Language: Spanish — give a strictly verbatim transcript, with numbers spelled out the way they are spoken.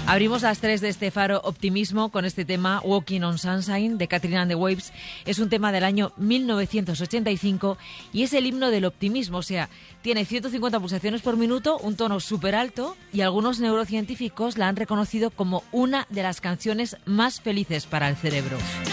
Abrimos las tres de este Faro Optimismo con este tema Walking on Sunshine de Katrina and the Waves. Es un tema del año mil novecientos ochenta y cinco y es el himno del optimismo. O sea, tiene ciento cincuenta pulsaciones por minuto, un tono súper alto y algunos neurocientíficos la han reconocido como una de las canciones más felices para el cerebro.